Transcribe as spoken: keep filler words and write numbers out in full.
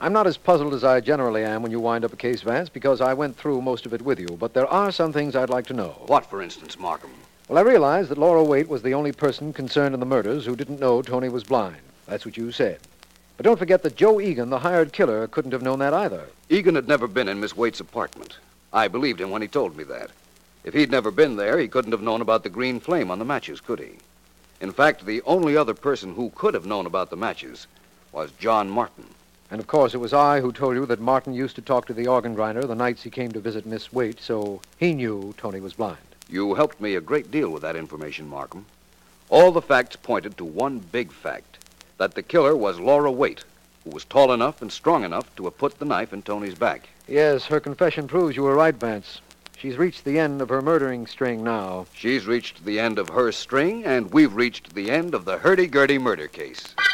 I'm not as puzzled as I generally am when you wind up a case, Vance, because I went through most of it with you. But there are some things I'd like to know. What, for instance, Markham? Well, I realized that Laura Waite was the only person concerned in the murders who didn't know Tony was blind. That's what you said. But don't forget that Joe Egan, the hired killer, couldn't have known that either. Egan had never been in Miss Waite's apartment. I believed him when he told me that. If he'd never been there, he couldn't have known about the green flame on the matches, could he? In fact, the only other person who could have known about the matches was John Martin. And, of course, it was I who told you that Martin used to talk to the organ grinder the nights he came to visit Miss Waite, so he knew Tony was blind. You helped me a great deal with that information, Markham. All the facts pointed to one big fact, that the killer was Laura Waite, who was tall enough and strong enough to have put the knife in Tony's back. Yes, her confession proves you were right, Vance. She's reached the end of her murdering string now. She's reached the end of her string, and we've reached the end of the hurdy-gurdy murder case.